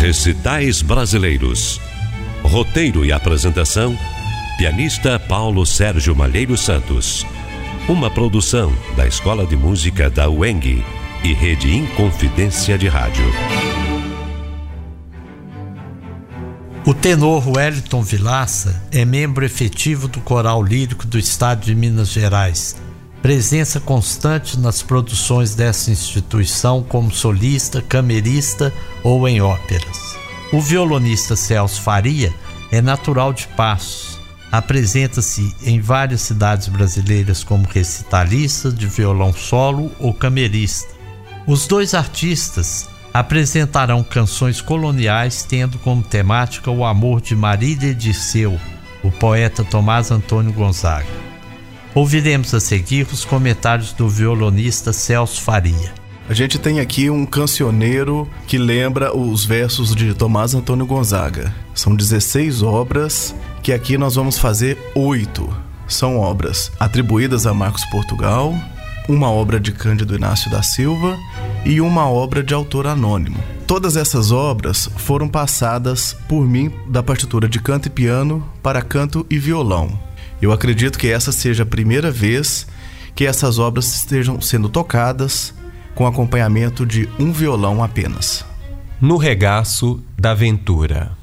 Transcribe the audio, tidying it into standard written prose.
Recitais Brasileiros. Roteiro e apresentação, pianista Paulo Sérgio Malheiro Santos. Uma produção da Escola de Música da UENG e Rede Inconfidência de Rádio. O tenor Wellington Vilaça é membro efetivo do Coral Lírico do Estado de Minas Gerais. Presença constante nas produções dessa instituição como solista, camerista ou em óperas. O violonista Celso Faria é natural de Passos. Apresenta-se em várias cidades brasileiras como recitalista de violão solo ou camerista. Os dois artistas apresentarão canções coloniais tendo como temática o amor de Marília e Dirceu, o poeta Tomás Antônio Gonzaga. Ouviremos a seguir os comentários do violonista Celso Faria. A gente tem aqui um cancioneiro que lembra os versos de Tomás Antônio Gonzaga. São 16 obras, que aqui nós vamos fazer 8. São obras atribuídas a Marcos Portugal, uma obra de Cândido Inácio da Silva e uma obra de autor anônimo. Todas essas obras foram passadas por mim da partitura de canto e piano para canto e violão. Eu acredito que essa seja a primeira vez que essas obras estejam sendo tocadas com acompanhamento de um violão apenas. No Regaço da Ventura.